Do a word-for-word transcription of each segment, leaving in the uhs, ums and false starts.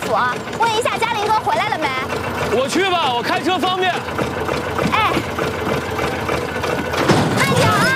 府，问一下嘉林哥回来了没？ 我去吧，我开车方便。 哎，慢点啊！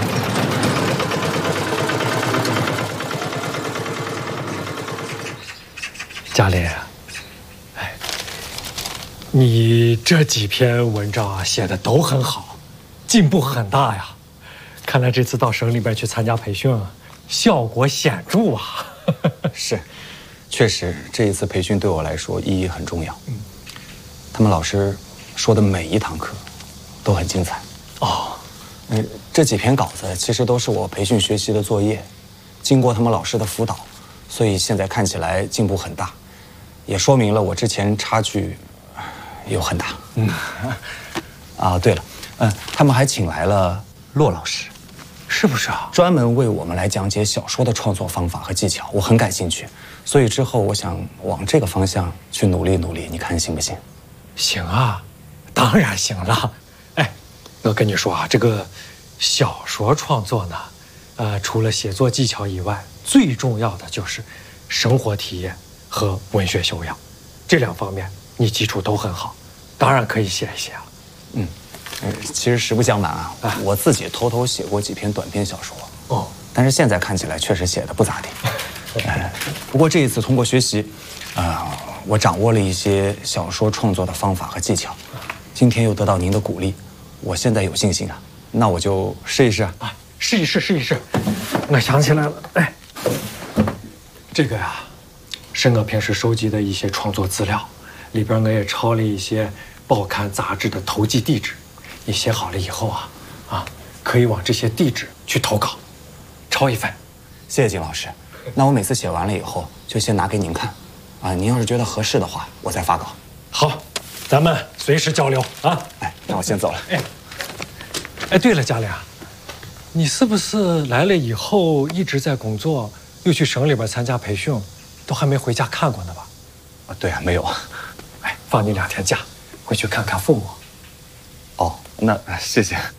嘉林，哎，你这几篇文章啊写的都很好，进步很大呀。看来这次到省里边去参加培训，效果显著啊。 是，确实这一次培训对我来说意义很重要。嗯，他们老师说的每一堂课都很精彩。 哦， 嗯，这几篇稿子其实都是我培训学习的作业，经过他们老师的辅导，所以现在看起来进步很大，也说明了我之前差距有很大。嗯，啊，对了，嗯，他们还请来了骆老师。 是不是啊？ 专门为我们来讲解小说的创作方法和技巧，我很感兴趣，所以之后我想往这个方向去努力努力，你看行不行？ 行啊，当然行了。哎，我跟你说啊，这个小说创作呢，呃，除了写作技巧以外，最重要的就是生活体验和文学修养，这两方面你基础都很好，当然可以写一写了。 嗯。其实实不相瞒啊，啊我自己偷偷写过几篇短篇小说哦，但是现在看起来确实写的不咋地。呃、不过这一次通过学习，啊、呃，我掌握了一些小说创作的方法和技巧。今天又得到您的鼓励，我现在有信心啊。那我就试一试啊， 试一试，试一试。我想起来了，哎，这个呀，是我平时收集的一些创作资料，里边我也抄了一些报刊杂志的投寄地址。你写好了以后啊，啊，可以往这些地址去投稿，抄一份。 谢谢金老师。那我每次写完了以后，就先拿给您看，啊，您要是觉得合适的话，我再发稿。 好，咱们随时交流啊。 哎，那我先走了。 哎，哎，对了，嘉玲，你是不是来了以后一直在工作，又去省里边参加培训，都还没回家看过呢吧？ 啊，对啊，没有。 哎，放你两天假，回去看看父母。 哦，那谢谢。